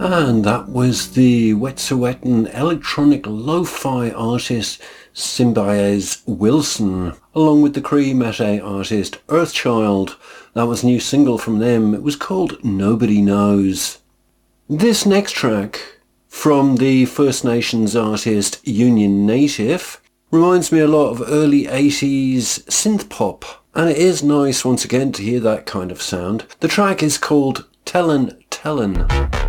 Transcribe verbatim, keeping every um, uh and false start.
And that was the Wet'suwet'en electronic lo-fi artist Symbioz Wilson, along with the Cree Metal artist Earthchild. That was a new single from them. It was called Nobody Knows. This next track, from the First Nations artist Union Native, reminds me a lot of early eighties synth pop, and it is nice once again to hear that kind of sound. The track is called Tellin' Tellin'.